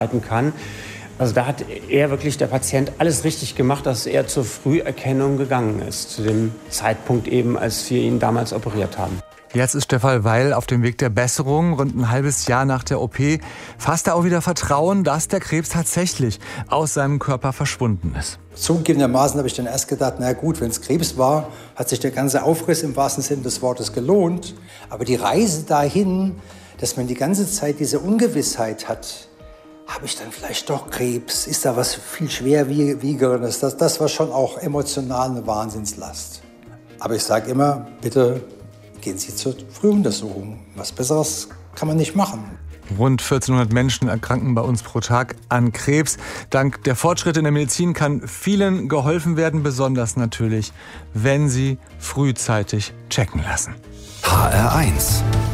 kann. Also da hat er wirklich, der Patient, alles richtig gemacht, dass er zur Früherkennung gegangen ist, zu dem Zeitpunkt eben, als wir ihn damals operiert haben. Jetzt ist Stefan Weil auf dem Weg der Besserung. Rund ein halbes Jahr nach der OP fasst er auch wieder Vertrauen, dass der Krebs tatsächlich aus seinem Körper verschwunden ist. Zugegebenermaßen habe ich dann erst gedacht, na gut, wenn es Krebs war, hat sich der ganze Aufriss im wahrsten Sinne des Wortes gelohnt. Aber die Reise dahin, dass man die ganze Zeit diese Ungewissheit hat, habe ich dann vielleicht doch Krebs? Ist da was viel Schwerwiegenderes? Das war schon auch emotional eine Wahnsinnslast. Aber ich sage immer, bitte gehen Sie zur Frühuntersuchung. Was Besseres kann man nicht machen. Rund 1400 Menschen erkranken bei uns pro Tag an Krebs. Dank der Fortschritte in der Medizin kann vielen geholfen werden, besonders natürlich, wenn sie frühzeitig checken lassen. HR1